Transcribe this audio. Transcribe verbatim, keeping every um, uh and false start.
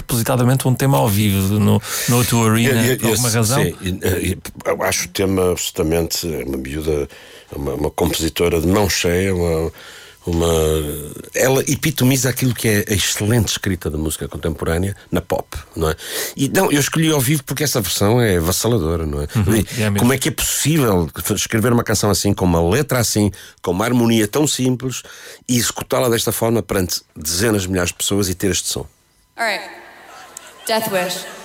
propositadamente um tema ao vivo no, no tua arena, eu, eu, por alguma eu, razão? Sim, eu acho o tema absolutamente uma miúda, uma, uma compositora de mão cheia, uma, uma, ela epitomiza aquilo que é a excelente escrita da música contemporânea na pop, não é? E não, eu escolhi ao vivo porque essa versão é avassaladora, não é? Uhum, e, é como é que é possível escrever uma canção assim, com uma letra assim, com uma harmonia tão simples e executá-la desta forma perante dezenas de milhares de pessoas e ter este som? All right. Death Wish.